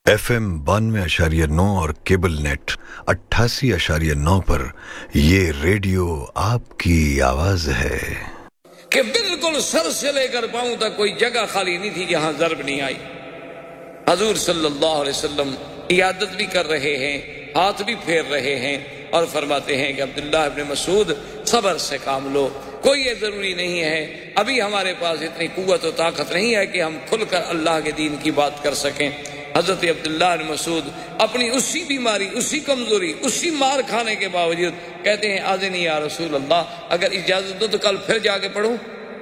FM 92.9 और cable net 88.9 पर ये रेडियो आपकी आवाज है कि बिल्कुल सर से लेकर पांव तक कोई जगह खाली नहीं थी जहां ज़र्ब नहीं आई। हजूर सल्लल्लाहु अलैहि वसल्लम इयादत भी कर रहे हैं, हाथ भी फेर रहे हैं और फरमाते हैं कि अब्दुल्लाह इब्न मसूद सब्र से काम लो, कोई ये जरूरी नहीं है, अभी हमारे पास इतनी कुव्वत और ताकत नहीं है कि हम खुलकर अल्लाह के दीन की बात कर सकें। हजरत अब्दुल्लाह इब्न मसूद अपनी उसी बीमारी, उसी कमजोरी, उसी मार खाने के बावजूद कहते हैं आज़िनी या रसूल अल्लाह, अगर इजाजत दो तो कल फिर जाके पढ़ूं।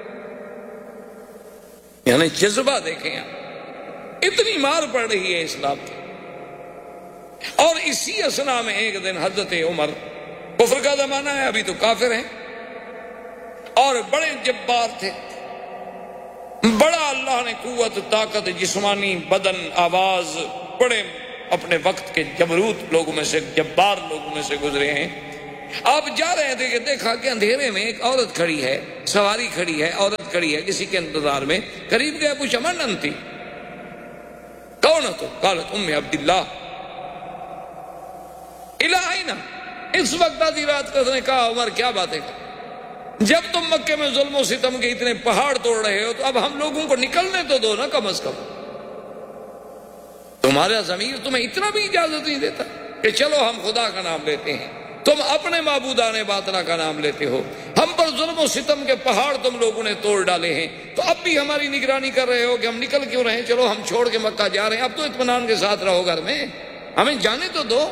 यानी जज्बा देखें, इतनी मार पड़ रही है इस्लाम की। और इसी असना में एक दिन हजरत उमर, कुफ्र का जमाना है, अभी तो काफिर हैं और बड़े जब्बार थे, बड़ा अल्लाह ने कुव्वत, ताकत, जिस्मानी बदन, आवाज, बड़े अपने वक्त के जबरूत लोगों में से, जब्बार लोगों में से गुजरे हैं। आप जा रहे थे कि देखा कि अंधेरे में एक औरत खड़ी है, सवारी खड़ी है, औरत खड़ी है किसी के इंतजार में। करीब गए, पूछा मन अंती, कौन हो तुम? कालत उम्मे अब्दुल्लाह इलाहीना। इस वक्त आधी रात को उसने कहा उमर क्या बात है, जब तुम मक्के में जुल्म सितम के इतने पहाड़ तोड़ रहे हो तो अब हम लोगों को निकलने तो दो ना, कम अज कम। तुम्हारा ज़मीर तुम्हें इतना भी इजाजत नहीं देता कि चलो हम खुदा का नाम लेते हैं, तुम अपने माबूदाने बातला का नाम लेते हो, हम पर जुल्म सितम के पहाड़ तुम लोगों ने तोड़ डाले हैं, तो अब भी हमारी निगरानी कर रहे हो कि हम निकल क्यों रहे हैं? चलो हम छोड़ के मक्का जा रहे हैं, अब तो इत्मीनान के साथ रहो घर में, हमें जाने तो दो।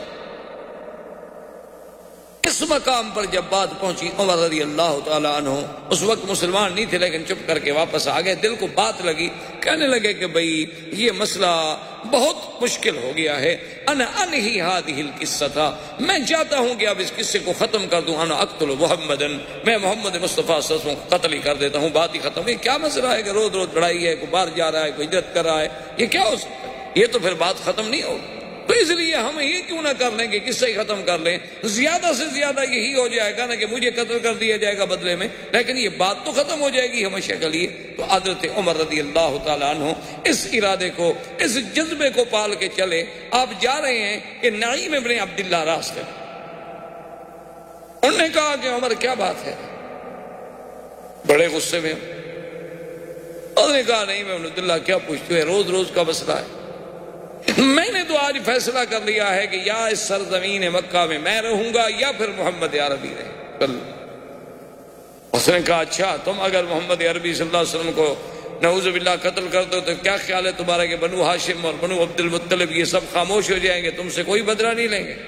इस मकाम पर जब बात पहुंची, उमर रज़ी अल्लाह तआला अन्हु उस वक्त मुसलमान नहीं थे, लेकिन चुप करके वापस आ गए। दिल को बात लगी, कहने लगे कि भाई ये मसला बहुत मुश्किल हो गया है। अन ही हादिहिल किस्सा था, मैं चाहता हूं कि अब इस किस्से को खत्म कर दूं। अन अक्तुल मुहम्मदन, मैं मोहम्मद मुस्तफा सल्लल्लाहु अलैहि वसल्लम कत्ल ही कर देता हूं, बात ही खत्म। ये क्या मसला है कि रोज रोज लड़ाई है, कोई बाहर जा रहा है, कोई इज्जत कर रहा है, ये क्या हो सकता है? ये तो फिर बात खत्म नहीं होगी। तो इसलिए हम ये क्यों ना कर लें कि किससे ही खत्म कर लें, ज्यादा से ज्यादा यही हो जाएगा ना कि मुझे कत्ल कर दिया जाएगा बदले में, लेकिन ये बात तो खत्म हो जाएगी हमेशा के लिए। तो हज़रत उमर रज़ी अल्लाह तआला अन्हु इस इरादे को, इस जज्बे को पाल के चले। आप जा रहे हैं कि नईम इब्न अब्दुल्लाह रास्ते, उन्होंने कहा कि उमर क्या बात है, बड़े गुस्से में। उन्होंने कहा नहीं मैं अब्दुल्लाह क्या पूछते हो, रोज रोज का मसला है, मैंने तो आज फैसला कर लिया है कि या इस सरजमीन मक्का में मैं रहूंगा या फिर मोहम्मद अरबी रहे। उसने कहा अच्छा, तुम अगर मोहम्मद अरबी सल्लल्लाहु अलैहि वसल्लम को नऊज़ुबिल्लाह कत्ल कर दो तो क्या ख्याल है तुम्हारा कि बनु हाशिम और बनु अब्दुल मुत्तलिब ये सब खामोश हो जाएंगे, तुमसे कोई बदला नहीं लेंगे?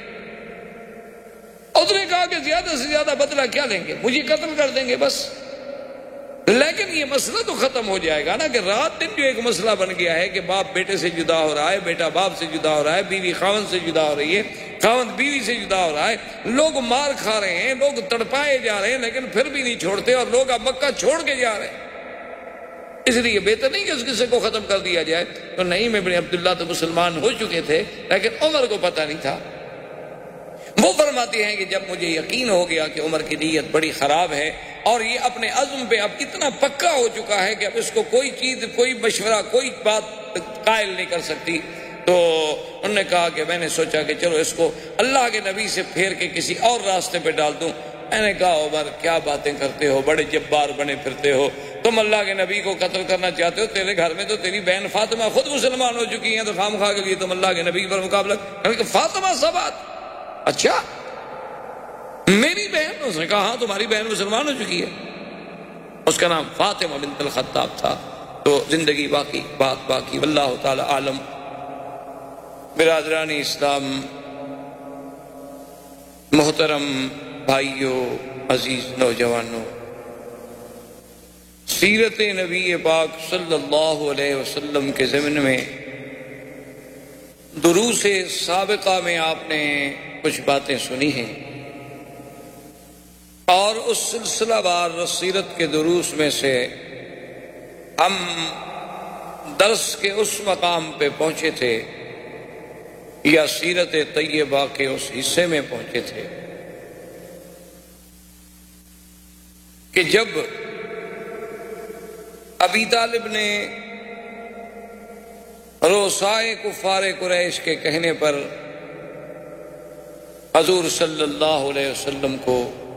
उसने कहा कि ज्यादा से ज्यादा बदला क्या लेंगे, मुझे कत्ल कर देंगे बस। लेकिन ये मसला तो खत्म हो जाएगा ना कि रात दिन जो एक मसला बन गया है कि बाप बेटे से जुदा हो रहा है, बेटा बाप से जुदा हो रहा है, बीवी खावन से जुदा हो रही है, खावन बीवी से जुदा हो रहा है, लोग मार खा रहे हैं, लोग तड़पाए जा रहे हैं, लेकिन फिर भी नहीं छोड़ते और लोग अब मक्का छोड़ के जा रहे हैं। इसलिए बेहतर नहीं कि उस किस्से को खत्म कर दिया जाए। तो नहीं, इब्न अब्दुल्लाह तो मुसलमान हो चुके थे, लेकिन उमर को पता नहीं था। वो फरमाते हैं कि जब मुझे यकीन हो गया कि उमर की नीयत बड़ी खराब है और ये अपने अज़्म पे अब इतना पक्का हो चुका है कि अब इसको कोई चीज, कोई मशवरा, कोई बात कायल नहीं कर सकती, तो उन्होंने कहा कि मैंने सोचा कि चलो इसको अल्लाह के नबी से फेर के किसी और रास्ते पे डाल दूं। मैंने कहा उमर क्या बातें करते हो, बड़े जब्बार बने फिरते हो, तुम अल्लाह के नबी को कत्ल करना चाहते हो, तेरे घर में तो तेरी बहन फातिमा खुद मुसलमान हो चुकी है, तो खामखा के लिए तुम अल्लाह के नबी पर मुकाबला। फातिमा सबात, अच्छा मेरी बहन? उसने कहा हाँ तुम्हारी बहन मुसलमान हो चुकी है, उसका नाम फातिमा बिन्त खत्ताब था। तो जिंदगी बाकी, बात बाकी, वल्लाहु ताला आलम। बिरादरानी इस्लाम, मोहतरम भाइयों, अजीज नौजवानों, सीरत नबी पाक सल्लल्लाहु अलैहि वसल्लम के ज़िम्न में दुरूसे साबिका में आपने कुछ बातें सुनी हैं और उस सिलसिलावार सीरत के दुरूस में से हम दर्स के उस मकाम पे पहुंचे थे या सीरत तैयबा के उस हिस्से में पहुंचे थे कि जब अबी तालिब ने روسائے کفار قریش کے کہنے پر حضور صلی اللہ علیہ وسلم کو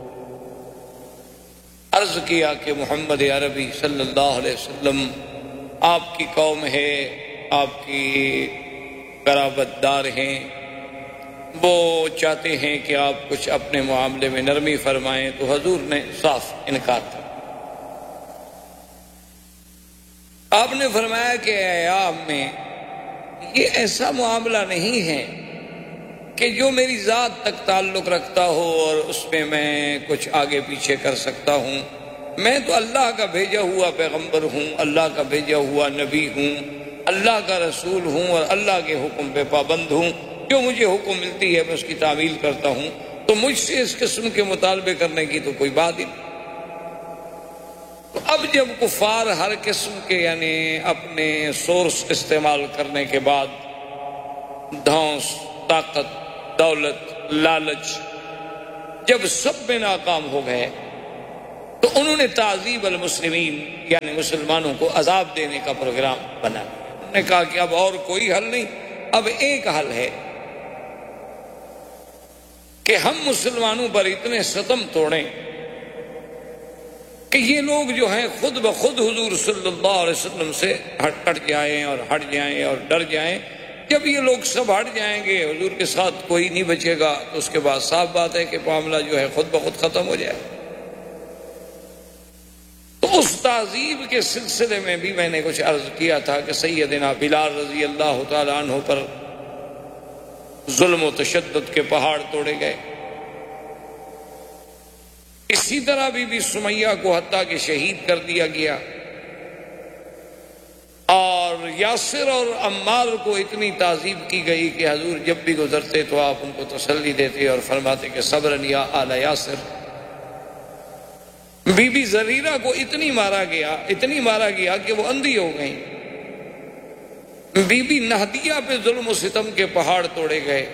عرض کیا کہ محمد عربی صلی اللہ علیہ وسلم آپ کی قوم ہے، آپ کی قرابت دار ہیں، وہ چاہتے ہیں کہ آپ کچھ اپنے معاملے میں نرمی فرمائیں، تو حضور نے صاف انکار کیا۔ آپ نے فرمایا کہ اے عام میں یہ ایسا معاملہ نہیں ہے کہ جو میری ذات تک تعلق رکھتا ہو اور اس میں میں کچھ آگے پیچھے کر سکتا ہوں۔ میں تو اللہ کا بھیجا ہوا پیغمبر ہوں، اللہ کا بھیجا ہوا نبی ہوں، اللہ کا رسول ہوں اور اللہ کے حکم پہ پابند ہوں۔ جو مجھے حکم ملتی ہے میں اس کی تعمیل کرتا ہوں، تو مجھ سے اس قسم کے مطالبے کرنے کی تو کوئی بات ہی نہیں۔ تو اب جب کفار ہر قسم کے یعنی اپنے سورس استعمال کرنے کے بعد دھونس، طاقت، دولت، لالچ جب سب میں ناکام ہو گئے تو انہوں نے تعذیب المسلمین یعنی مسلمانوں کو عذاب دینے کا پروگرام بنا۔ انہوں نے کہا کہ اب اور کوئی حل نہیں، اب ایک حل ہے کہ ہم مسلمانوں پر اتنے ستم توڑیں کہ یہ لوگ جو ہیں خود بخود حضور صلی اللہ علیہ وسلم سے ہٹ جائیں اور ہٹ جائیں اور ڈر جائیں۔ جب یہ لوگ سب ہٹ جائیں گے، حضور کے ساتھ کوئی نہیں بچے گا، تو اس کے بعد صاف بات ہے کہ معاملہ جو ہے خود بخود ختم ہو جائے۔ تو اس تعذیب کے سلسلے میں بھی میں نے کچھ عرض کیا تھا کہ سیدنا بلال رضی اللہ تعالی عنہ پر ظلم و تشدد کے پہاڑ توڑے گئے۔ اسی طرح بی بی سمیہ کو حتیٰ کہ شہید کر دیا گیا، اور یاسر اور عمار کو اتنی تعذیب کی گئی کہ حضور جب بھی گزرتے تو آپ ان کو تسلی دیتے اور فرماتے کہ صبرن یا آل یاسر۔ بی بی زریرہ کو اتنی مارا گیا کہ وہ اندھی ہو گئیں۔ بی بی نہدیہ پہ ظلم و ستم کے پہاڑ توڑے گئے۔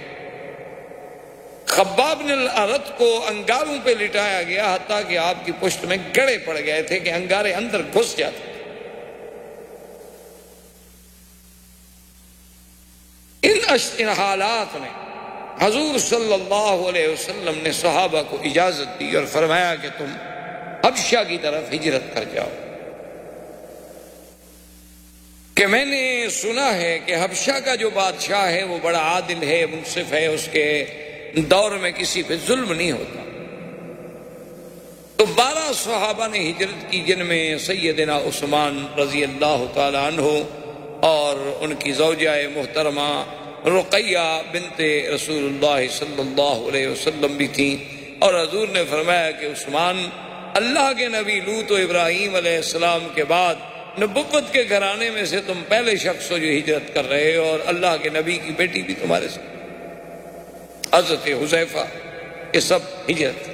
خباب بن الارت کو انگاروں پہ لٹایا گیا، حتیٰ کہ آپ کی پشت میں گڑے پڑ گئے تھے کہ انگارے اندر گھس جاتے۔ ان حالات میں حضور صلی اللہ علیہ وسلم نے صحابہ کو اجازت دی اور فرمایا کہ تم حبشہ کی طرف ہجرت کر جاؤ، کہ میں نے سنا ہے کہ حبشہ کا جو بادشاہ ہے وہ بڑا عادل ہے، منصف ہے، اس کے دور میں کسی پہ ظلم نہیں ہوتا۔ تو 12 صحابہ نے ہجرت کی، جن میں سیدنا عثمان رضی اللہ تعالی عنہ اور ان کی زوجہ محترمہ رقیہ بنت رسول اللہ صلی اللہ علیہ وسلم بھی تھیں۔ اور حضور نے فرمایا کہ عثمان، اللہ کے نبی لوط و ابراہیم علیہ السلام کے بعد نبوت کے گھرانے میں سے تم پہلے شخص ہو جو ہجرت کر رہے ہو، اور اللہ کے نبی کی بیٹی بھی تمہارے ساتھ، حضرت حذیفہ، یہ سب ہجرت۔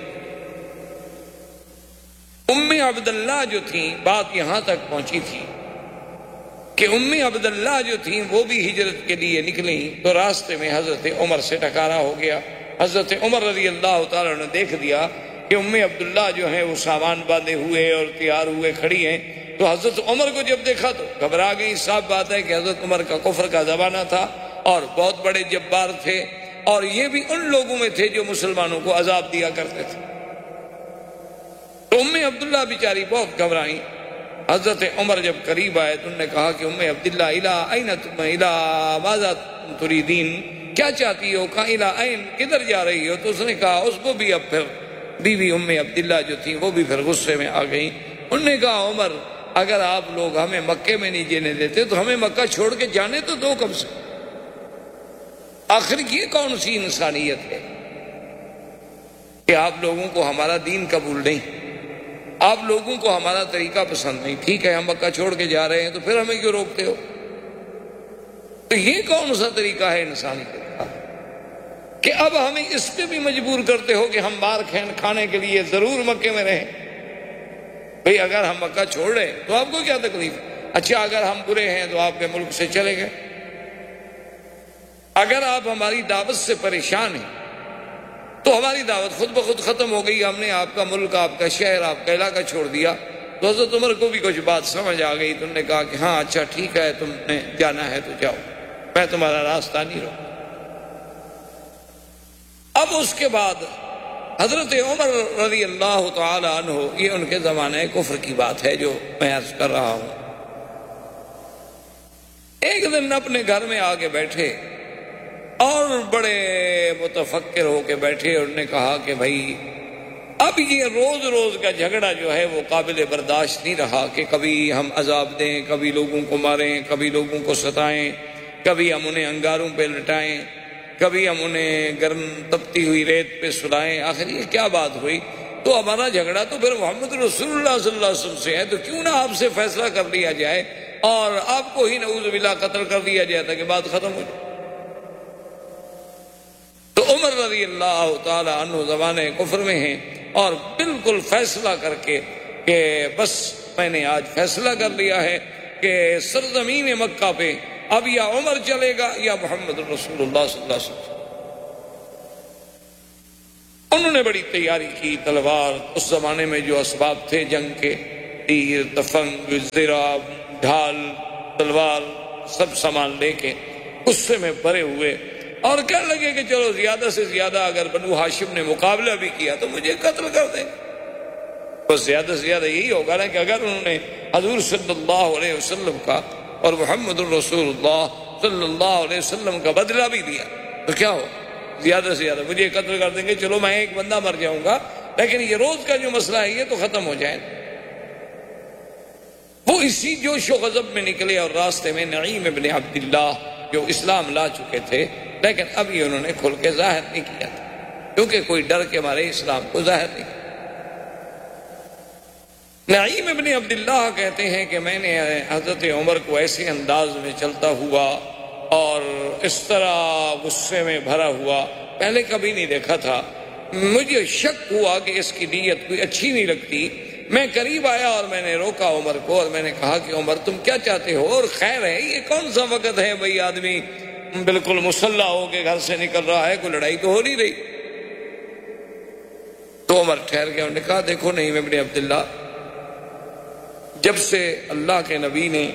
ام عبداللہ جو تھیں، بات یہاں تک پہنچی تھی کہ ام عبداللہ جو تھیں وہ بھی ہجرت کے لیے نکلیں، تو راستے میں حضرت عمر سے ٹکرا ہو گیا۔ حضرت عمر رضی اللہ تعالیٰ نے دیکھ دیا کہ ام عبداللہ جو ہیں وہ سامان باندھے ہوئے اور تیار ہوئے کھڑی ہیں، تو حضرت عمر کو جب دیکھا تو گھبرا گئی۔ صاف بات ہے کہ حضرت عمر کا کفر کا زمانہ تھا اور بہت بڑے جبار تھے، اور یہ بھی ان لوگوں میں تھے جو مسلمانوں کو عذاب دیا کرتے تھے۔ تو ام عبداللہ بیچاری بہت گھبرائیں۔ حضرت عمر جب قریب آئے تو انہوں نے کہا کہ ام عبداللہ الا این تم الا ماذا تریدین، کیا چاہتی ہو، کہاں الا این، کدھر جا رہی ہو؟ تو اس نے کہا، اس کو بھی اب پھر بیوی ام عبداللہ جو تھی وہ بھی پھر غصے میں آ گئی۔ انہوں نے کہا، عمر اگر آپ لوگ ہمیں مکے میں نہیں جینے دیتے تو ہمیں مکہ چھوڑ کے جانے تو دو کم سے۔ آخر یہ کون سی انسانیت ہے کہ آپ لوگوں کو ہمارا دین قبول نہیں، آپ لوگوں کو ہمارا طریقہ پسند نہیں؟ ٹھیک ہے ہم مکہ چھوڑ کے جا رہے ہیں تو پھر ہمیں کیوں روکتے ہو؟ تو یہ کون سا طریقہ ہے انسانیت کا کہ اب ہمیں اس پہ بھی مجبور کرتے ہو کہ ہم مار کھانے کے لیے ضرور مکے میں رہیں؟ بھئی اگر ہم مکہ چھوڑ رہے ہیں تو آپ کو کیا تکلیف؟ اچھا اگر ہم برے ہیں تو آپ کے ملک سے چلے گئے، اگر آپ ہماری دعوت سے پریشان ہیں تو ہماری دعوت خود بخود ختم ہو گئی، ہم نے آپ کا ملک، آپ کا شہر، آپ کا علاقہ چھوڑ دیا۔ تو حضرت عمر کو بھی کچھ بات سمجھ آ گئی، تو انہوں نے کہا کہ ہاں اچھا ٹھیک ہے، تم نے جانا ہے تو جاؤ۔ میں تمہارا راستہ نہیں روکوں۔ اب اس کے بعد حضرت عمر رضی اللہ تعالی عنہ، یہ ان کے زمانے کفر کی بات ہے جو میں عرض کر رہا ہوں، ایک دن اپنے گھر میں آ کے بیٹھے اور بڑے متفکر ہو کے بیٹھے، اور انہوں نے کہا کہ بھائی اب یہ روز روز کا جھگڑا جو ہے وہ قابل برداشت نہیں رہا کہ کبھی ہم عذاب دیں، کبھی لوگوں کو ماریں، کبھی لوگوں کو ستائیں، کبھی ہم انہیں انگاروں پہ لٹائیں، کبھی ہم انہیں گرم تپتی ہوئی ریت پہ سلائیں، آخر یہ کیا بات ہوئی؟ تو ہمارا جھگڑا تو پھر محمد رسول اللہ صلی اللہ علیہ وسلم سے ہے، تو کیوں نہ آپ سے فیصلہ کر لیا جائے اور آپ کو ہی نعوذ باللہ قتل کر دیا جائے تاکہ بات ختم ہو جائے۔ تو عمر رضی اللہ تعالی عنہ زمانے کفر میں ہیں اور بالکل فیصلہ کر کے کہ بس میں نے آج فیصلہ کر لیا ہے کہ سرزمین مکہ پہ اب یا عمر چلے گا یا محمد رسول اللہ صلی اللہ علیہ وسلم۔ انہوں نے بڑی تیاری کی، تلوار، اس زمانے میں جو اسباب تھے جنگ کے، تیر، تفنگ، زرہ، ڈھال، تلوار، سب سامان لے کے غصے میں بھرے ہوئے اور کہنے لگے کہ چلو زیادہ سے زیادہ اگر بنو ہاشم نے مقابلہ بھی کیا تو مجھے قتل کر دیں، بس زیادہ سے زیادہ یہی ہوگا نا کہ اگر انہوں نے حضور صلی اللہ علیہ وسلم کا اور محمد الرسول اللہ صلی اللہ علیہ وسلم کا بدلہ بھی دیا تو کیا ہو، زیادہ سے زیادہ مجھے قتل کر دیں گے، چلو میں ایک بندہ مر جاؤں گا لیکن یہ روز کا جو مسئلہ ہے یہ تو ختم ہو جائے۔ وہ اسی جوش و غضب میں نکلے اور راستے میں نعیم ابن عبداللہ جو اسلام لا چکے تھے لیکن ابھی انہوں نے کھل کے ظاہر نہیں کیا تھا کیونکہ کوئی ڈر کے مارے اسلام کو ظاہر نہیں کیا۔ نعیم ابن عبداللہ کہتے ہیں کہ میں نے حضرت عمر کو ایسے انداز میں چلتا ہوا اور اس طرح غصے میں بھرا ہوا پہلے کبھی نہیں دیکھا تھا، مجھے شک ہوا کہ اس کی نیت کوئی اچھی نہیں لگتی۔ میں قریب آیا اور میں نے روکا عمر کو اور میں نے کہا کہ عمر تم کیا چاہتے ہو اور خیر ہے، یہ کون سا وقت ہے بھائی آدمی بالکل مسلح ہو کے گھر سے نکل رہا ہے، کوئی لڑائی تو ہو نہیں رہی۔ تو عمر ٹھہر گیا، انہوں نے کہا دیکھو نعیم ابن عبداللہ، جب سے اللہ کے نبی نے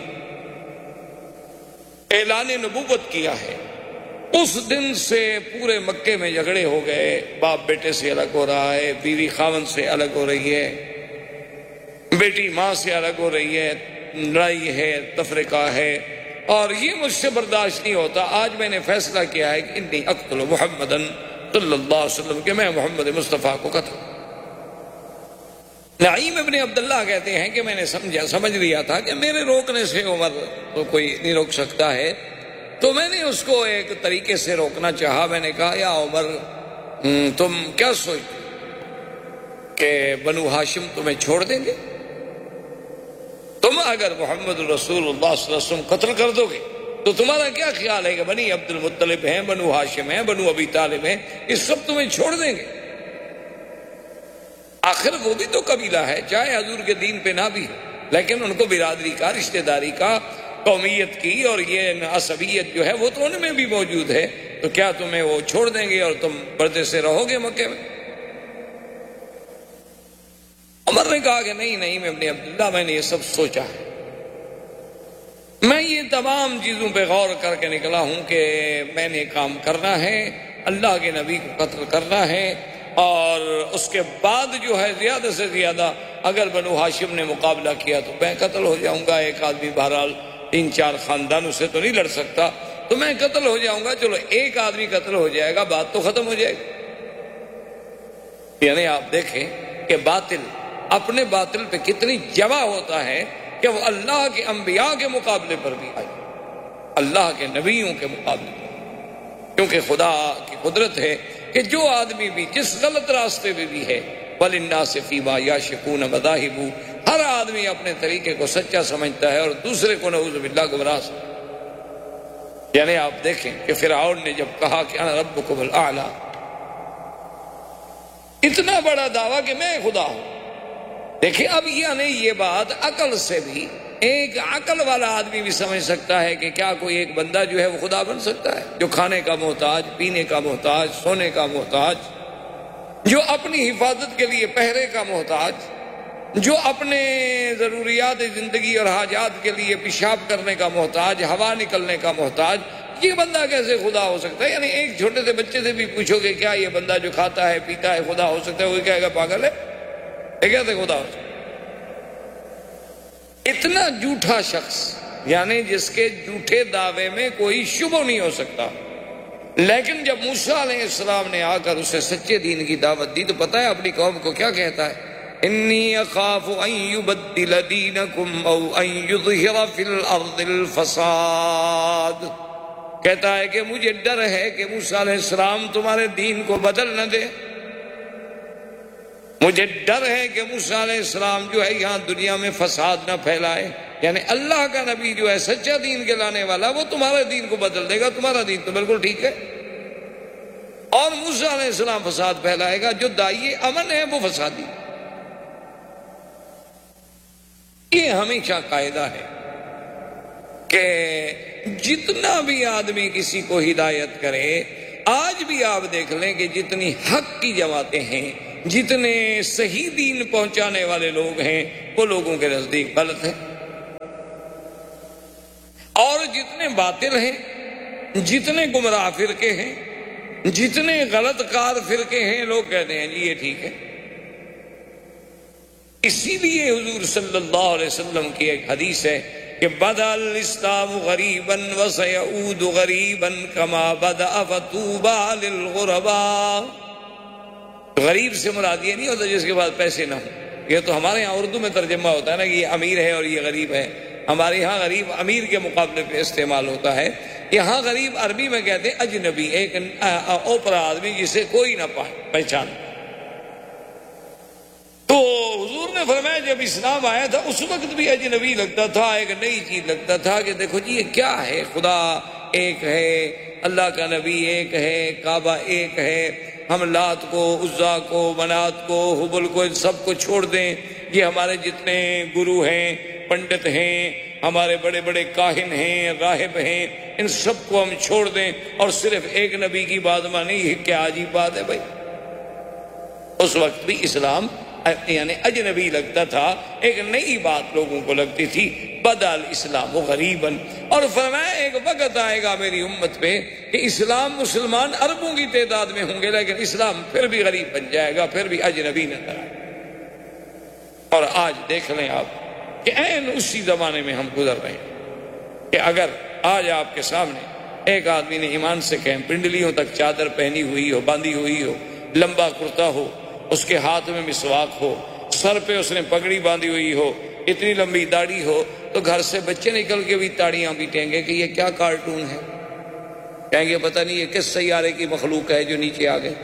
اعلان نبوت کیا ہے اس دن سے پورے مکے میں جھگڑے ہو گئے، باپ بیٹے سے الگ ہو رہا ہے، بیوی خاوند سے الگ ہو رہی ہے، بیٹی ماں سے الگ ہو رہی ہے، لڑائی ہے، تفرقہ ہے، اور یہ مجھ سے برداشت نہیں ہوتا۔ آج میں نے فیصلہ کیا ہے کہ انی اقتل محمدن صلی اللہ علیہ وسلم کہ میں محمد مصطفیٰ کو قتل۔ نعیم ابن عبداللہ کہتے ہیں کہ میں نے سمجھ لیا تھا کہ میرے روکنے سے عمر تو کوئی نہیں روک سکتا ہے، تو میں نے اس کو ایک طریقے سے روکنا چاہا۔ میں نے کہا یا عمر تم کیا سوچتے کہ بنو ہاشم تمہیں چھوڑ دیں گے؟ تم اگر محمد رسول اللہ صلی اللہ علیہ وسلم قتل کر دو گے تو تمہارا کیا خیال ہے کہ بنی عبد المطلب ہیں، بنو ہاشم ہیں، بنو ابی طالب ہیں، یہ سب تمہیں چھوڑ دیں گے؟ آخر وہ بھی تو قبیلہ ہے، چاہے حضور کے دین پہ نہ بھی، لیکن ان کو برادری کا، رشتہ داری کا، قومیت کی اور یہ عصبیت جو ہے وہ تو ان میں بھی موجود ہے، تو کیا تمہیں وہ چھوڑ دیں گے اور تم پردے سے رہو گے مکے میں؟ عمر نے کہا کہ نہیں ابن عبداللہ، میں نے یہ سب سوچا ہے، میں یہ تمام چیزوں پہ غور کر کے نکلا ہوں کہ میں نے کام کرنا ہے، اللہ کے نبی کو قتل کرنا ہے، اور اس کے بعد جو ہے زیادہ سے زیادہ اگر بنو ہاشم نے مقابلہ کیا تو میں قتل ہو جاؤں گا، ایک آدمی بہرحال 3-4 خاندانوں سے تو نہیں لڑ سکتا، تو میں قتل ہو جاؤں گا، چلو ایک آدمی قتل ہو جائے گا، بات تو ختم ہو جائے گی۔ یعنی آپ دیکھیں کہ باطل اپنے باطل پہ کتنی جمع ہوتا ہے کہ وہ اللہ کے انبیاء کے مقابلے پر بھی آئے، اللہ کے نبیوں کے مقابلے پر، کیونکہ خدا کی قدرت ہے کہ جو آدمی بھی جس غلط راستے میں بھی ہے، وَلِلنَّاسِ فِي مَا يَعْشِقُونَ مَذَاهِبُ، ہر آدمی اپنے طریقے کو سچا سمجھتا ہے اور دوسرے کو نعوذ باللہ گمراہ سمجھتا۔ یعنی آپ دیکھیں کہ فرعون نے جب کہا کہ انا ربکم الاعلی، اتنا بڑا دعویٰ کہ میں خدا ہوں۔ دیکھیں اب یعنی یہ بات عقل سے بھی، ایک عقل والا آدمی بھی سمجھ سکتا ہے کہ کیا کوئی ایک بندہ جو ہے وہ خدا بن سکتا ہے، جو کھانے کا محتاج، پینے کا محتاج، سونے کا محتاج، جو اپنی حفاظت کے لیے پہرے کا محتاج، جو اپنے ضروریات زندگی اور حاجات کے لیے پیشاب کرنے کا محتاج، ہوا نکلنے کا محتاج، یہ بندہ کیسے خدا ہو سکتا ہے؟ یعنی ایک چھوٹے سے بچے سے بھی پوچھو کہ کیا یہ بندہ جو کھاتا ہے پیتا ہے خدا ہو سکتا ہے، وہ کہے گا پاگل ہے، یہ کیسے خدا ہو سکتا ہے؟ اتنا جھوٹا شخص، یعنی جس کے جھوٹے دعوے میں کوئی شبہ نہیں ہو سکتا. لیکن جب موسیٰ علیہ السلام نے آ کر اسے سچے دین کی دعوت دی تو پتہ ہے اپنی قوم کو کیا کہتا ہے؟ انی اخاف ان یبدل دینکم او ان یظہر فی الارض الفساد. کہتا ہے کہ مجھے ڈر ہے کہ موسیٰ علیہ السلام تمہارے دین کو بدل نہ دے، مجھے ڈر ہے کہ موسیٰ علیہ السلام جو ہے یہاں دنیا میں فساد نہ پھیلائے. یعنی اللہ کا نبی جو ہے سچا دین کے لانے والا، وہ تمہارے دین کو بدل دے گا. تمہارا دین تو بالکل ٹھیک ہے، اور موسیٰ علیہ السلام فساد پھیلائے گا. جو داعی امن ہے وہ فسادی. یہ ہمیشہ قاعدہ ہے کہ جتنا بھی آدمی کسی کو ہدایت کرے، آج بھی آپ دیکھ لیں کہ جتنی حق کی جماعتیں ہیں، جتنے صحیح دین پہنچانے والے لوگ ہیں، وہ لوگوں کے نزدیک غلط ہیں، اور جتنے باطل ہیں، جتنے گمراہ فرقے ہیں، جتنے غلط کار فرقے ہیں، لوگ کہتے ہیں جی یہ ٹھیک ہے. اسی لیے حضور صلی اللہ علیہ وسلم کی ایک حدیث ہے کہ بدأ الاسلام غریبا وسيعود غریبا کما بدأ فطوبى للغرباء. غریب سے مراد یہ نہیں ہوتا جس کے پاس پیسے نہ ہوں. یہ تو ہمارے یہاں اردو میں ترجمہ ہوتا ہے نا کہ یہ امیر ہے اور یہ غریب ہے. ہمارے یہاں غریب امیر کے مقابلے پہ استعمال ہوتا ہے. یہاں غریب عربی میں کہتے ہیں اجنبی، ایک اوپرا آدمی جسے کوئی نہ پہچان. تو حضور نے فرمایا جب اسلام آیا تھا اس وقت بھی اجنبی لگتا تھا، ایک نئی چیز لگتا تھا کہ دیکھو جی یہ کیا ہے، خدا ایک ہے، اللہ کا نبی ایک ہے، کعبہ ایک ہے، ہم لات کو، عزا کو، منات کو، حبل کو، ان سب کو چھوڑ دیں. یہ ہمارے جتنے گرو ہیں، پنڈت ہیں، ہمارے بڑے بڑے کاہن ہیں، راہب ہیں، ان سب کو ہم چھوڑ دیں اور صرف ایک نبی کی بات مانیں. یہ کیا عجیب بات ہے بھائی. اس وقت بھی اسلام یعنی اجنبی لگتا تھا، ایک نئی بات لوگوں کو لگتی تھی. بدأ الاسلام غریباً، اور فرمایا ایک وقت آئے گا میری امت پہ کہ اسلام مسلمان اربوں کی تعداد میں ہوں گے، لیکن اسلام پھر بھی غریب بن جائے گا، پھر بھی اجنبی نظر آئے. اور آج دیکھ لیں آپ کہ عین اسی زمانے میں ہم گزر رہے ہیں کہ اگر آج آپ کے سامنے ایک آدمی نے ایمان سے کہیں پنڈلیوں تک چادر پہنی ہوئی ہو، باندھی ہوئی ہو، لمبا کرتا ہو، اس کے ہاتھ میں مسواک ہو، سر پہ اس نے پگڑی باندھی ہوئی ہو، اتنی لمبی داڑھی ہو، تو گھر سے بچے نکل کے بھی تاڑیاں پیٹیں گے کہ یہ کیا کارٹون ہے. کہیں گے پتہ نہیں یہ کس سیارے کی مخلوق ہے جو نیچے آ گئے.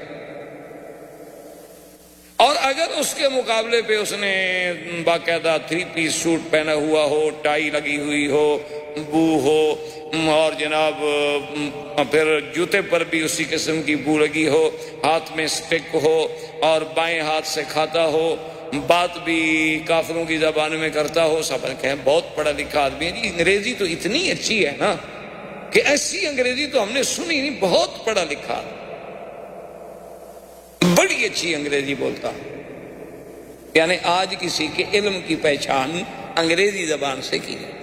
اور اگر اس کے مقابلے پہ اس نے باقاعدہ 3 پیس سوٹ پہنا ہوا ہو، ٹائی لگی ہوئی ہو، بو ہو، اور جناب پھر جوتے پر بھی اسی قسم کی بو لگی ہو، ہاتھ میں سٹک ہو اور بائیں ہاتھ سے کھاتا ہو، بات بھی کافروں کی زبان میں کرتا ہو، سب کہیں بہت پڑھا لکھا آدمی ہے. جی انگریزی تو اتنی اچھی ہے نا کہ ایسی انگریزی تو ہم نے سنی نہیں. بہت پڑھا لکھا، بڑی اچھی انگریزی بولتا. یعنی آج کسی کے علم کی پہچان انگریزی زبان سے کی ہے.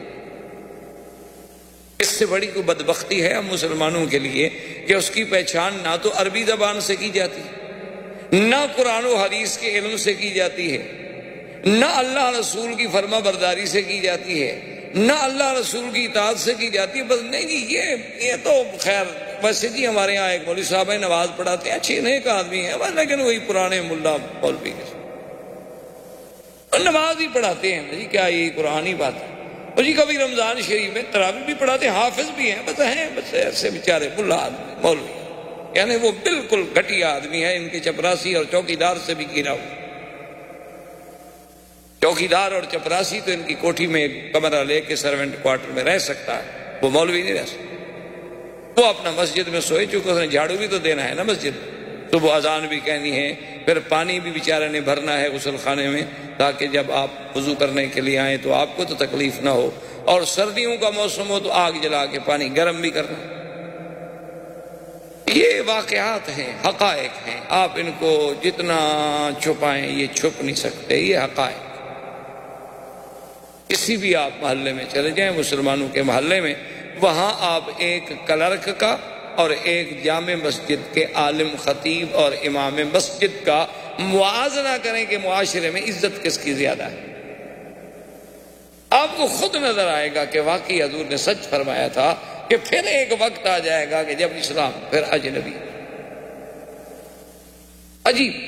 اس سے بڑی کوئی بدبختی ہے ہم مسلمانوں کے لیے کہ اس کی پہچان نہ تو عربی زبان سے کی جاتی، نہ قرآن و حدیث کے علم سے کی جاتی ہے، نہ اللہ رسول کی فرما برداری سے کی جاتی ہے، نہ اللہ رسول کی اطاعت سے کی جاتی ہے. بس نہیں جی یہ تو خیر ویسے جی ہمارے یہاں ایک مولوی صاحب ہے نماز پڑھاتے ہیں، اچھے نیک آدمی ہیں، بس لیکن وہی پرانے ملا مولوی کے نماز ہی پڑھاتے ہیں. جی کیا یہ قرآن ہی بات ہے؟ اور جی کبھی رمضان شریف میں تراویح بھی پڑھاتے ہیں، حافظ بھی ہیں، بس ایسے بیچارے ملا آدمی مولوی. یعنی وہ بالکل گھٹیا آدمی ہے. ان کے چپراسی اور چوکیدار سے بھی گرا ہوا. چوکیدار اور چپراسی تو ان کی کوٹھی میں کمرہ لے کے سروینٹ کوارٹر میں رہ سکتا ہے، وہ مولوی نہیں رہ سکتا. وہ اپنا مسجد میں سوئے، چونکہ اس نے جھاڑو بھی تو دینا ہے نا مسجد، صبح اذان بھی کہنی ہے، پھر پانی بھی بیچارے نے بھرنا ہے غسل خانے میں تاکہ جب آپ وضو کرنے کے لیے آئیں تو آپ کو تو تکلیف نہ ہو، اور سردیوں کا موسم ہو تو آگ جلا کے پانی گرم بھی کرنا. یہ واقعات ہیں، حقائق ہیں. آپ ان کو جتنا چھپائیں یہ چھپ نہیں سکتے. یہ حقائق. کسی بھی آپ محلے میں چلے جائیں، مسلمانوں کے محلے میں وہاں آپ ایک کلرک کا اور ایک جامع مسجد کے عالم خطیب اور امام مسجد کا موازنہ کریں کہ معاشرے میں عزت کس کی زیادہ ہے. آپ کو خود نظر آئے گا کہ واقعی حضور نے سچ فرمایا تھا کہ پھر ایک وقت آ جائے گا کہ جب اسلام پھر اجنبی. عجیب.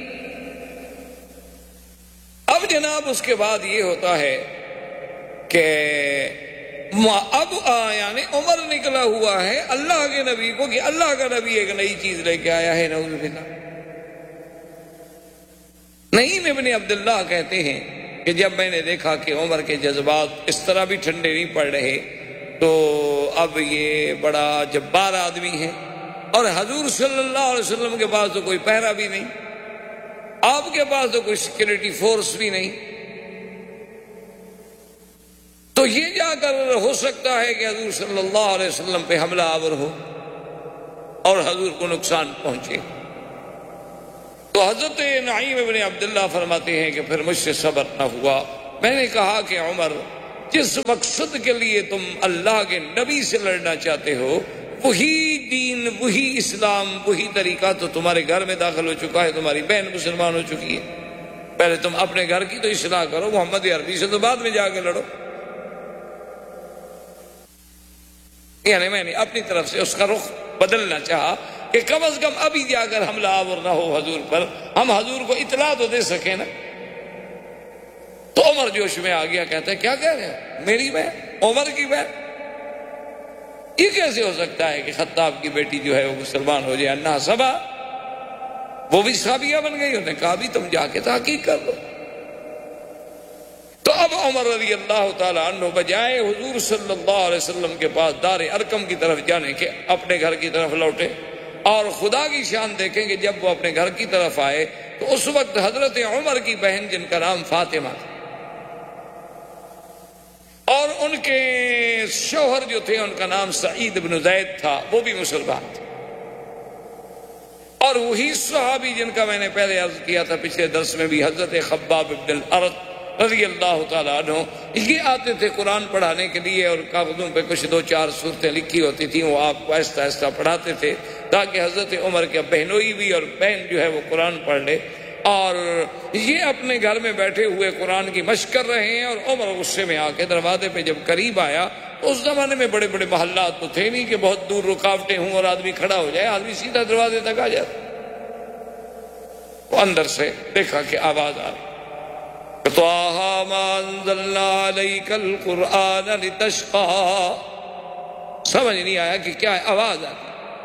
اب جناب اس کے بعد یہ ہوتا ہے کہ اب یعنی عمر نکلا ہوا ہے اللہ کے نبی کو کہ اللہ کا نبی ایک نئی چیز لے کے آیا ہے. نعوذ باللہ. نعیم ابن عبداللہ کہتے ہیں کہ جب میں نے دیکھا کہ عمر کے جذبات اس طرح بھی ٹھنڈے نہیں پڑ رہے تو اب یہ بڑا جبار آدمی ہے اور حضور صلی اللہ علیہ وسلم کے پاس تو کوئی پہرا بھی نہیں, آپ کے پاس تو کوئی سیکورٹی فورس بھی نہیں, تو یہ جا کر ہو سکتا ہے کہ حضور صلی اللہ علیہ وسلم پہ حملہ آور ہو اور حضور کو نقصان پہنچے. تو حضرت نعیم ابن عبداللہ فرماتے ہیں کہ پھر مجھ سے صبر نہ ہوا. میں نے کہا کہ عمر, جس مقصد کے لیے تم اللہ کے نبی سے لڑنا چاہتے ہو وہی دین, وہی اسلام, وہی طریقہ تو تمہارے گھر میں داخل ہو چکا ہے, تمہاری بہن مسلمان ہو چکی ہے. پہلے تم اپنے گھر کی تو اصلاح کرو, محمد عربی سے تو بعد میں جا کے لڑو. یعنی میں نے اپنی طرف سے اس کا رخ بدلنا چاہا کہ کم از کم ابھی جا کر حملہ آور نہ ہو حضور پر, ہم حضور کو اطلاع تو دے سکیں نا. تو عمر جوش میں آ گیا, کہتا ہے کیا کہہ رہے ہیں, میری بہن, عمر کی بہن, یہ کیسے ہو سکتا ہے کہ خطاب کی بیٹی جو ہے وہ مسلمان ہو جائے؟ انہا صبا, وہ بھی صحابیہ بن گئی. انہوں نے کہا بھی تم جا کے تحقیق کر لو. تو اب عمر رضی اللہ تعالیٰ عنہ بجائے حضور صلی اللہ علیہ وسلم کے پاس دار ارقم کی طرف جانے کے اپنے گھر کی طرف لوٹے. اور خدا کی شان دیکھیں کہ جب وہ اپنے گھر کی طرف آئے تو اس وقت حضرت عمر کی بہن جن کا نام فاطمہ تھا اور ان کے شوہر جو تھے ان کا نام سعید بن زید تھا, وہ بھی مسلمان تھے. اور وہی صحابی جن کا میں نے پہلے عرض کیا تھا پچھلے درس میں بھی, حضرت خباب بن الارت رضی اللہ تعالیٰ عنہ, یہ آتے تھے قرآن پڑھانے کے لیے اور کاغذوں پہ کچھ 2-4 صورتیں لکھی ہوتی تھیں, وہ آپ کو آہستہ آہستہ پڑھاتے تھے تاکہ حضرت عمر کے بہنوئی بھی اور بہن جو ہے وہ قرآن پڑھ لے. اور یہ اپنے گھر میں بیٹھے ہوئے قرآن کی مشق کر رہے ہیں اور عمر غصے میں آ کے دروازے پہ جب قریب آیا, اس زمانے میں بڑے بڑے محلات تو تھے نہیں کہ بہت دور رکاوٹیں ہوں اور آدمی کھڑا ہو جائے, آدمی سیدھا دروازے تک آ جاتا. وہ اندر سے دیکھا کہ آواز آ رہی, طٰہٰ مَا أَنزَلْنَا عَلَيْكَ الْقُرْآنَ لِتَشْقَىٰ. سمجھ نہیں آیا کہ کیا ہے, آواز آتی.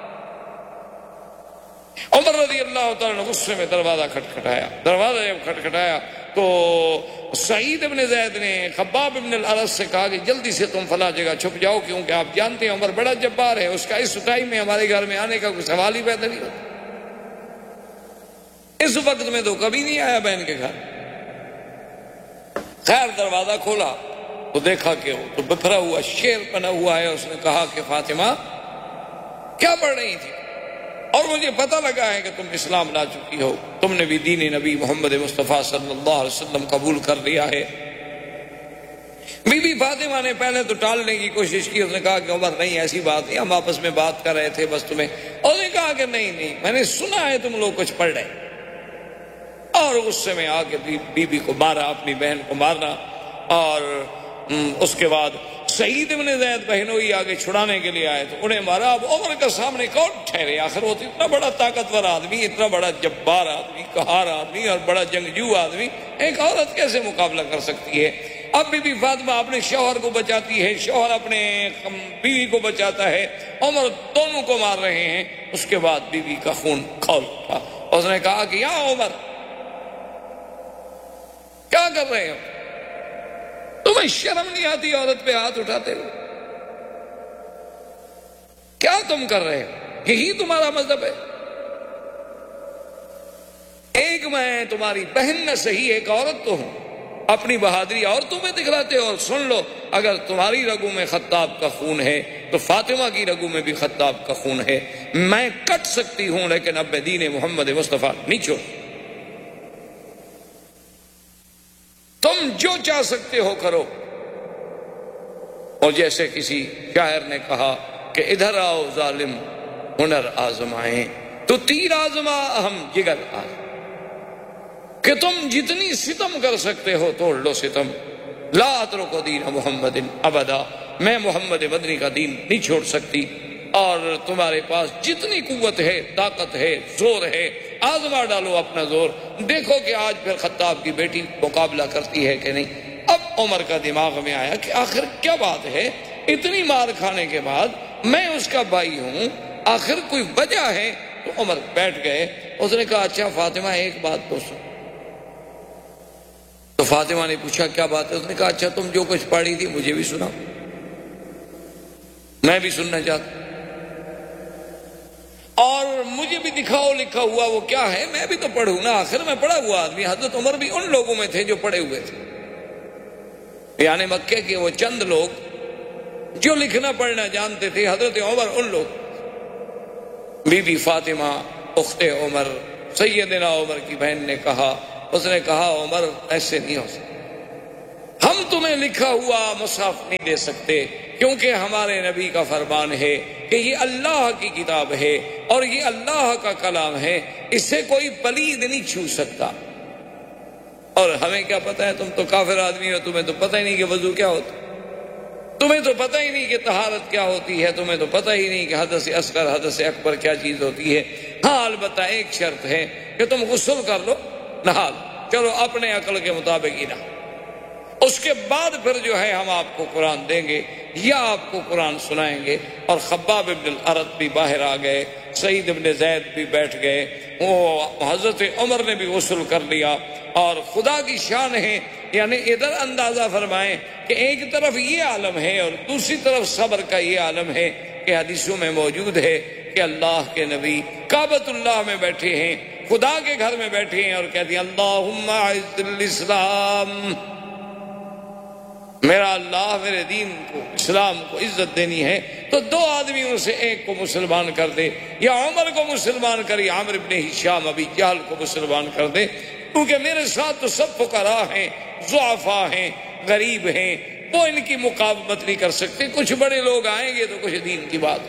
عمر رضی اللہ تعالیٰ نے غصے میں دروازہ کھٹکھٹایا. دروازہ جب کھٹکھٹایا تو سعید ابن زید نے خباب ابن الارت سے کہا کہ جلدی سے تم فلاں جگہ چھپ جاؤ, کیونکہ آپ جانتے ہیں عمر بڑا جبار ہے, اس کا اس ٹائم میں ہمارے گھر میں آنے کا کوئی سوال ہی پیدا نہیں ہوتا. اس وقت میں تو کبھی نہیں آیا بہن کے گھر. خیر دروازہ کھولا تو دیکھا کہ وہ تو بکھرا ہوا شیر بنا ہوا ہے. اس نے کہا کہ فاطمہ کیا پڑھ رہی تھی؟ اور مجھے پتہ لگا ہے کہ تم اسلام لا چکی ہو, تم نے بھی دین نبی محمد مصطفیٰ صلی اللہ علیہ وسلم قبول کر لیا ہے. بی بی فاطمہ نے پہلے تو ٹالنے کی کوشش کی. اس نے کہا کہ عمر نہیں, ایسی بات نہیں, ہم آپس میں بات کر رہے تھے بس تمہیں. اور نے کہا کہ نہیں, میں نے سنا ہے تم لوگ کچھ پڑھ رہے. اور غصے میں آ کے بی بی کو مارا, اپنی بہن کو مارنا. اور اس کے بعد سعید ابن زید بہنوئی آگے چھڑانے کے لیے آئے تو انہیں مارا. اب عمر کے سامنے کون ٹھہرے؟ آخر وہ اتنا بڑا طاقتور آدمی, اتنا بڑا جبار آدمی, قہار آدمی اور بڑا جنگجو آدمی, ایک عورت کیسے مقابلہ کر سکتی ہے؟ اب بی بی فاطمہ اپنے شوہر کو بچاتی ہے, شوہر اپنے بیوی کو بچاتا ہے, عمر دونوں کو مار رہے ہیں. اس کے بعد بیوی کا خون کھول اٹھا. اس نے کہا کہ یا عمر کیا کر رہے ہو؟ تمہیں شرم نہیں آتی عورت پہ ہاتھ اٹھاتے ہو؟ کیا تم کر رہے ہو؟ یہی تمہارا مذہب ہے؟ ایک میں تمہاری بہن نہ صحیح, ایک عورت تو ہوں, اپنی بہادری عورتوں میں دکھلاتے ہو. اور سن لو, اگر تمہاری رگوں میں خطاب کا خون ہے تو فاطمہ کی رگوں میں بھی خطاب کا خون ہے. میں کٹ سکتی ہوں لیکن اب دین محمد مصطفیٰ نہیں چھوڑ. تم جو چاہ سکتے ہو کرو, اور جیسے کسی شاعر نے کہا کہ ادھر آؤ ظالم ہنر آزمائیں، تو تیر آزما ہم جگر آزما، کہ تم جتنی ستم کر سکتے ہو توڑ لو ستم، لا اترک دین محمد ابدا، میں محمد مدنی کا دین نہیں چھوڑ سکتی، اور تمہارے پاس جتنی قوت ہے، طاقت ہے، زور ہے، آزما ڈالو اپنا زور، دیکھو کہ آج پھر خطاب کی بیٹی مقابلہ کرتی ہے کہ نہیں۔ اب عمر کا دماغ میں آیا کہ آخر کیا بات ہے، اتنی مار کھانے کے بعد میں اس کا بھائی ہوں، آخر کوئی وجہ ہے۔ تو عمر بیٹھ گئے، اس نے کہا اچھا فاطمہ ایک بات تو سن۔ تو فاطمہ نے پوچھا کیا بات ہے؟ اس نے کہا اچھا تم جو کچھ پڑھی تھی مجھے بھی سناؤ، میں بھی سننا چاہتا ہوں، اور مجھے بھی دکھاؤ لکھا ہوا وہ کیا ہے، میں بھی تو پڑھوں نا، آخر میں پڑھا ہوا آدمی۔ حضرت عمر بھی ان لوگوں میں تھے جو پڑھے ہوئے تھے، یعنی مکے کے وہ چند لوگ جو لکھنا پڑھنا جانتے تھے، حضرت عمر ان لوگ۔ بی بی فاطمہ اخت عمر سیدنا عمر کی بہن نے کہا، اس نے کہا عمر ایسے نہیں ہو سکتا، ہم تمہیں لکھا ہوا مصحف نہیں دے سکتے، کیونکہ ہمارے نبی کا فرمان ہے کہ یہ اللہ کی کتاب ہے اور یہ اللہ کا کلام ہے، اسے کوئی پلید نہیں چھو سکتا۔ اور ہمیں کیا پتہ ہے، تم تو کافر آدمی ہو، تمہیں تو پتہ ہی نہیں کہ وضو کیا ہوتا، تمہیں تو پتہ ہی نہیں کہ طہارت کیا ہوتی ہے، تمہیں تو پتہ ہی نہیں کہ حدث اصغر حدث اکبر کیا چیز ہوتی ہے۔ ہاں البتہ ایک شرط ہے کہ تم غسل کر لو، نہا لو، چلو اپنے عقل کے مطابق ہی نہ، اس کے بعد پھر جو ہے ہم آپ کو قرآن دیں گے یا آپ کو قرآن سنائیں گے۔ اور خباب ابن الارت بھی باہر آ گئے، سعید ابن زید بھی بیٹھ گئے، وہ حضرت عمر نے بھی غسل کر لیا۔ اور خدا کی شان ہے، یعنی ادھر اندازہ فرمائیں کہ ایک طرف یہ عالم ہے اور دوسری طرف صبر کا یہ عالم ہے کہ حدیثوں میں موجود ہے کہ اللہ کے نبی کعبۃ اللہ میں بیٹھے ہیں، خدا کے گھر میں بیٹھے ہیں، اور کہتے ہیں اللہم اعز الاسلام، میرا اللہ میرے دین کو، اسلام کو عزت دینی ہے تو دو آدمیوں سے ایک کو مسلمان کر دے، یا عمر کو مسلمان کر، یا عامر ابن ہشام ابی جہل کو مسلمان کر دے، کیونکہ میرے ساتھ تو سب فقراء ہیں، ضعفاء ہیں، غریب ہیں، وہ ان کی مقاومت نہیں کر سکتے، کچھ بڑے لوگ آئیں گے تو کچھ دین کی بات۔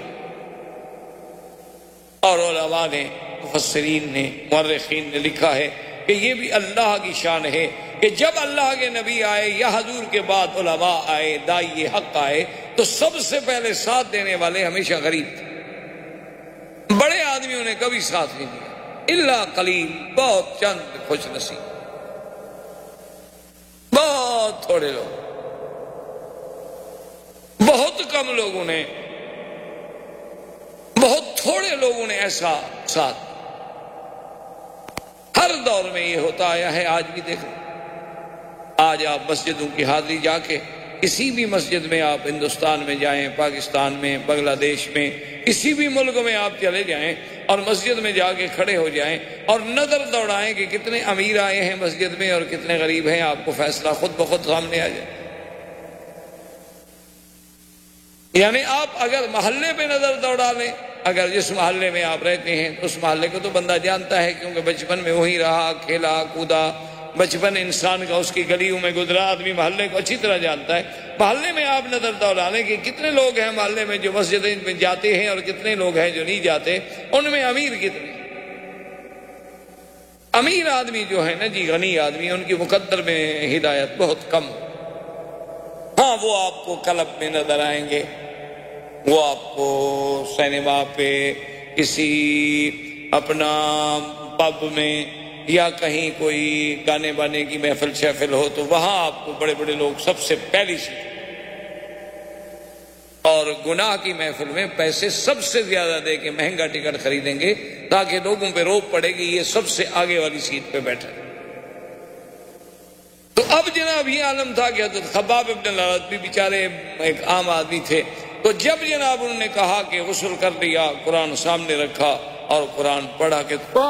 اور علماء نے، مفسرین نے، مورخین نے لکھا ہے کہ یہ بھی اللہ کی شان ہے کہ جب اللہ کے نبی آئے یا حضور کے بعد علماء آئے، داعی حق آئے، تو سب سے پہلے ساتھ دینے والے ہمیشہ غریب تھے، بڑے آدمیوں نے کبھی ساتھ نہیں دیا، الا قلیل، بہت چند خوش نصیب، بہت تھوڑے لوگ، بہت کم لوگوں نے، بہت تھوڑے لوگوں نے ایسا ساتھ۔ ہر دور میں یہ ہوتا آیا ہے، آج بھی دیکھ لیں، آج آپ مسجدوں کی حاضری جا کے کسی بھی مسجد میں آپ ہندوستان میں جائیں، پاکستان میں، بنگلہ دیش میں، کسی بھی ملک میں آپ چلے جائیں اور مسجد میں جا کے کھڑے ہو جائیں اور نظر دوڑائیں کہ کتنے امیر آئے ہیں مسجد میں اور کتنے غریب ہیں، آپ کو فیصلہ خود بخود سامنے آ جائے۔ یعنی آپ اگر محلے پہ نظر دوڑا لیں، اگر جس محلے میں آپ رہتے ہیں اس محلے کو تو بندہ جانتا ہے، کیونکہ بچپن میں وہی رہا، کھیلا کودا، بچپن انسان کا اس کی گلیوں میں گزرا، آدمی محلے کو اچھی طرح جانتا ہے۔ محلے میں آپ نظر دوڑا لیں کہ کتنے لوگ ہیں محلے میں جو مسجد میں جاتے ہیں اور کتنے لوگ ہیں جو نہیں جاتے، ان میں امیر کتنے۔ امیر آدمی جو ہے نا جی، غنی آدمی، ان کی مقدر میں ہدایت بہت کم۔ ہاں وہ آپ کو کلب میں نظر آئیں گے، وہ آپ کو سینما پہ، کسی اپنا پب میں، یا کہیں کوئی گانے بانے کی محفل شہفل ہو تو وہاں آپ کو بڑے بڑے لوگ سب سے پہلی سیٹ، اور گناہ کی محفل میں پیسے سب سے زیادہ دے کے مہنگا ٹکٹ خریدیں گے تاکہ لوگوں پہ روب پڑے گی یہ سب سے آگے والی سیٹ پہ بیٹھا۔ تو اب جناب یہ عالم تھا کہ حضرت خباب ابن الارت بھی بیچارے ایک عام آدمی تھے، تو جب جناب انہوں نے کہا کہ غسل کر لیا، قرآن سامنے رکھا اور قرآن پڑھا کہ